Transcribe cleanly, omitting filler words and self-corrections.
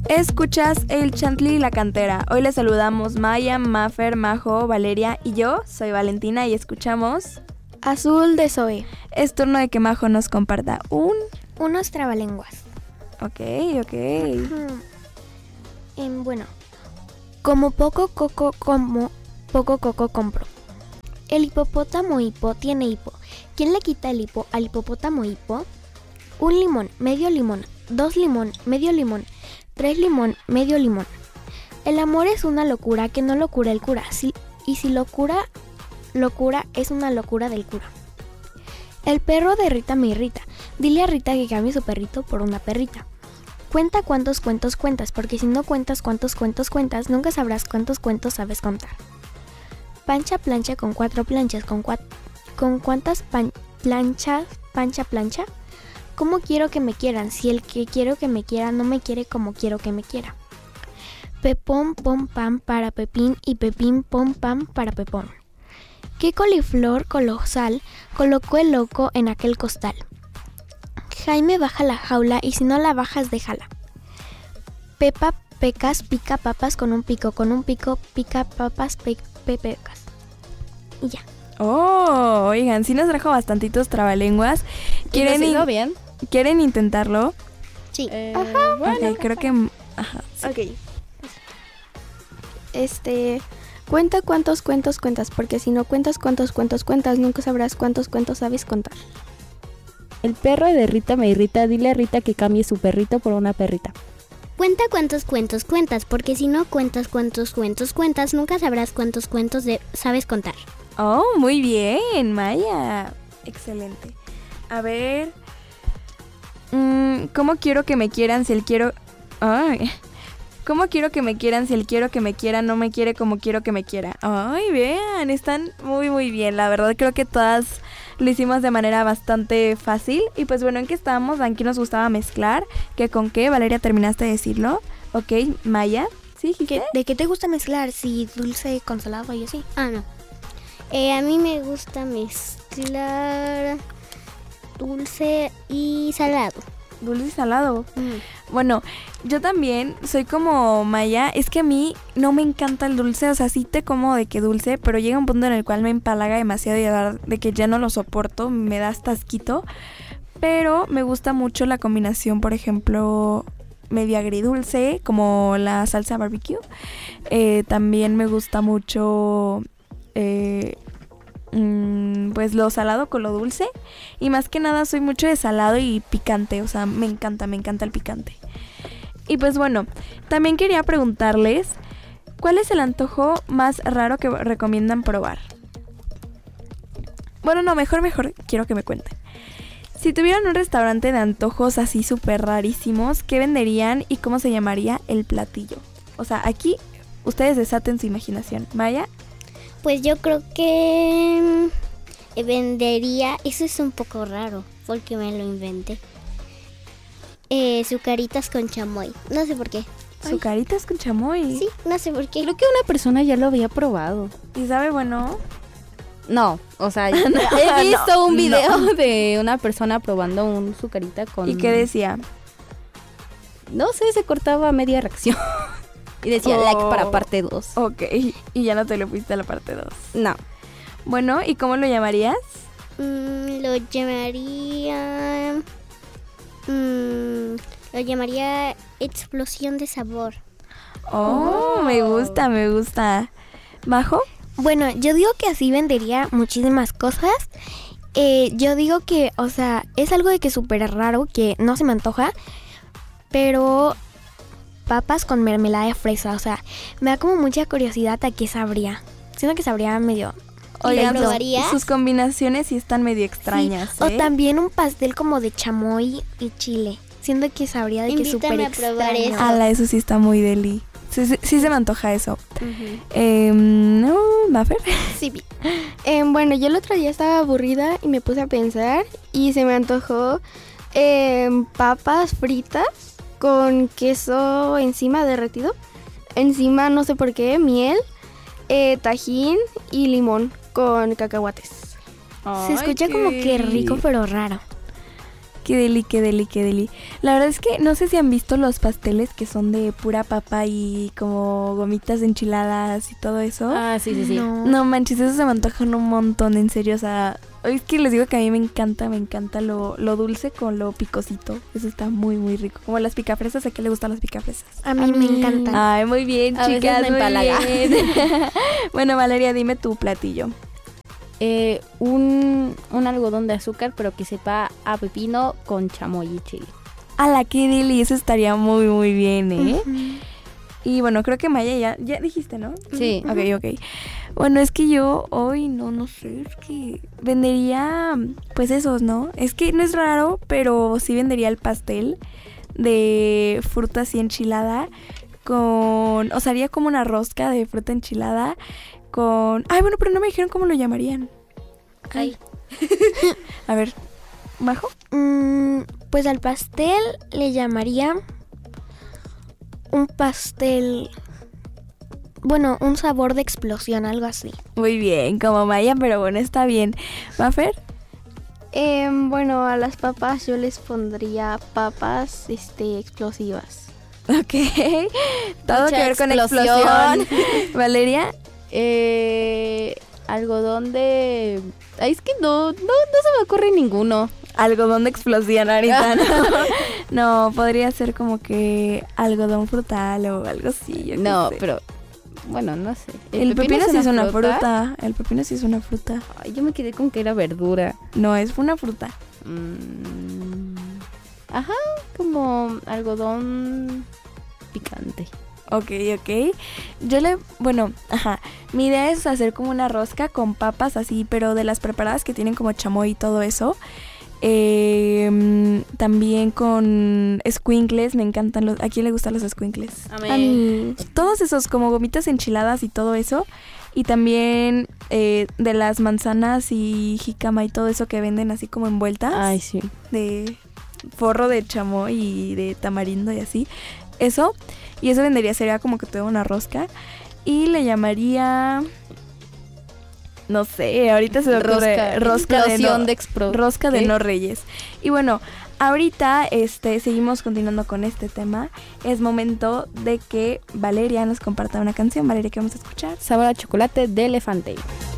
Escuchas el Chantley y la Cantera. Hoy les saludamos Maya, Mafer, Majo, Valeria y yo soy Valentina y escuchamos Azul de Zoe. Es turno de que Majo nos comparta unos trabalenguas. Ok. Bueno, como poco coco compro. El hipopótamo hipo tiene hipo. ¿Quién le quita el hipo al hipopótamo hipo? Un limón, medio limón. 2 limón, medio limón. 3 limón, medio limón. El amor es una locura que no lo cura el cura. Y si locura es una locura del cura. El perro de Rita me irrita. Dile a Rita que cambie su perrito por una perrita. Cuenta cuántos cuentos cuentas, porque si no cuentas cuántos cuentos cuentas, nunca sabrás cuántos cuentos sabes contar. Pancha plancha con 4 planchas, ¿con cuántas planchas plancha? ¿Cómo quiero que me quieran si el que quiero que me quiera no me quiere como quiero que me quiera? Pepón pom pam para Pepín y Pepín pom pam para Pepón. ¿Qué coliflor colosal colocó el loco en aquel costal? Jaime baja la jaula y si no la bajas déjala. Pepa pecas pica papas con un pico pica papas pecas. Y ya. Oh, oigan, sí nos trajo bastantitos trabalenguas. Bien? ¿Quieren intentarlo? Sí. Bueno, Ok, creo que... Ajá. Sí. Ok. Cuenta cuántos cuentos cuentas, porque si no cuentas cuántos cuentos cuentas, nunca sabrás cuántos cuentos sabes contar. El perro de Rita me irrita, dile a Rita que cambie su perrito por una perrita. Cuenta cuántos cuentos cuentas, porque si no cuentas cuántos cuentos cuentas, nunca sabrás cuántos cuentos sabes contar. Oh, muy bien, Maya. Excelente. A ver... ¿Cómo quiero que me quieran si el quiero... Ay... ¿Cómo quiero que me quieran si el quiero que me quiera no me quiere como quiero que me quiera? Ay, vean, están muy muy bien. La verdad creo que todas lo hicimos de manera bastante fácil. Y pues bueno, ¿en qué estábamos? ¿En qué nos gustaba mezclar? ¿Qué con qué? Valeria, ¿terminaste de decirlo? Ok, Maya. ¿Sí, Jike? ¿De qué te gusta mezclar? Si dulce con salado y así. No. A mí me gusta mezclar dulce y salado. Dulce y salado. Bueno, yo también soy como Maya. Es que a mí no me encanta el dulce. O sea, sí te como de que dulce, pero llega un punto en el cual me empalaga demasiado y de que ya no lo soporto. Me da hasta asquito. Pero me gusta mucho la combinación, por ejemplo, medio agridulce, como la salsa barbecue. También me gusta mucho... pues lo salado con lo dulce. Y más que nada soy mucho de salado y picante. O sea, me encanta el picante. Y pues bueno, también quería preguntarles, ¿cuál es el antojo más raro que recomiendan probar? Bueno, no, mejor quiero que me cuenten. Si tuvieran un restaurante de antojos así súper rarísimos, ¿qué venderían y cómo se llamaría el platillo? O sea, aquí ustedes desaten su imaginación. Maya. Pues yo creo que vendería, eso es un poco raro, porque me lo inventé. Sucaritas con chamoy, no sé por qué. ¿Sucaritas con chamoy? Sí, no sé por qué. Creo que una persona ya lo había probado. ¿Y sabe bueno? No, o sea, he visto un video de una persona probando un sucarita con... ¿Y qué decía? No sé, se cortaba a media reacción. Y decía like para parte 2. Ok, y ya no te lo fuiste a la parte 2. No. Bueno, ¿y cómo lo llamarías? Lo llamaría explosión de sabor. Oh, me gusta. ¿Majo? Bueno, yo digo que así vendería muchísimas cosas. Yo digo que, o sea, es algo de que súper raro, que no se me antoja, pero... papas con mermelada de fresa, o sea, me da como mucha curiosidad a qué sabría. Siento que sabría medio... Oigan, sus combinaciones sí están medio extrañas, sí. O también un pastel como de chamoy y chile. Siento que sabría de que súper extraño. Ala, eso sí está muy deli. Sí se me antoja eso. ¿No, Mafer? Sí. Bueno, yo el otro día estaba aburrida y me puse a pensar y se me antojó papas fritas con queso encima derretido. Encima, no sé por qué, miel, tajín y limón con cacahuates. Ay, se escucha como que rico, pero raro. Qué deli, qué deli, qué deli. La verdad es que no sé si han visto los pasteles que son de pura papa y como gomitas enchiladas y todo eso. Ah, sí. No manches, eso se me antojan un montón, en serio. O sea, es que les digo que a mí me encanta lo dulce con lo picosito. Eso está muy, muy rico. Como las picafresas, ¿a qué le gustan las picafresas? A mí me encantan. Ay, muy bien, A chicas, veces me muy empalaga. bien. Bueno, Valeria, dime tu platillo. Un algodón de azúcar, pero que sepa a pepino con chamoy y chile. A la que deli, eso estaría muy, muy bien, ¿eh? Ujú. Y bueno, creo que Maya ya dijiste, ¿no? Sí. Ok. Bueno, es que yo hoy no sé, es que vendería, pues esos, ¿no? Es que no es raro, pero sí vendería el pastel de fruta así enchilada o sea, haría como una rosca de fruta enchilada con... Ay, bueno, pero no me dijeron cómo lo llamarían. Ay. A ver, ¿Majo? Pues al pastel le llamaría un pastel, bueno, un sabor de explosión, algo así. Muy bien, como Maya, pero bueno, está bien. ¿Mafer? Bueno, a las papas yo les pondría papas explosivas. Ok. Todo Mucha que ver con explosión. explosión. Valeria. Algodón de... Ay, es que no se me ocurre ninguno. Algodón de explosión ahorita, ¿no? No, podría ser como que algodón frutal o algo así. Yo No, qué sé. pero... Bueno, no sé. El pepino sí es una fruta. El pepino sí es una fruta. Ay, yo me quedé con que era verdura. No, es una fruta. Ajá, como algodón picante. Ok. Mi idea es hacer como una rosca con papas así, pero de las preparadas que tienen como chamoy y todo eso. También con escuincles, me encantan ¿a quién le gustan los escuincles? A mí. Todos esos como gomitas enchiladas y todo eso. Y también de las manzanas y jícama y todo eso que venden así como envueltas. Ay, sí. De forro de chamoy y de tamarindo y así. Eso. Y eso sería como que toda una rosca. Y le llamaría... No sé, ahorita se me ocurre rosca de no reyes. Y bueno, ahorita seguimos continuando con este tema. Es momento de que Valeria nos comparta una canción. Valeria, ¿qué vamos a escuchar? Sabor a chocolate de elefante.